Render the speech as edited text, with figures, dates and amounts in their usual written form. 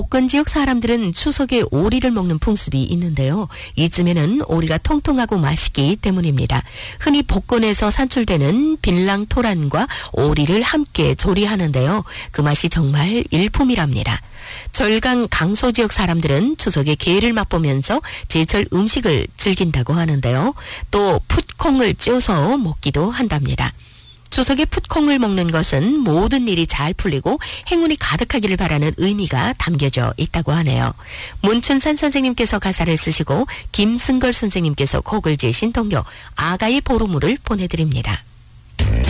복건 지역 사람들은 추석에 오리를 먹는 풍습이 있는데요. 이쯤에는 오리가 통통하고 맛있기 때문입니다. 흔히 복건에서 산출되는 빈랑 토란과 오리를 함께 조리하는데요. 그 맛이 정말 일품이랍니다. 절강 강서 지역 사람들은 추석에 게를 맛보면서 제철 음식을 즐긴다고 하는데요. 또 풋콩을 쪄서 먹기도 한답니다. 추석에 풋콩을 먹는 것은 모든 일이 잘 풀리고 행운이 가득하기를 바라는 의미가 담겨져 있다고 하네요. 문춘산 선생님께서 가사를 쓰시고 김승걸 선생님께서 곡을 지으신 동요 아가의 보루물을 보내드립니다.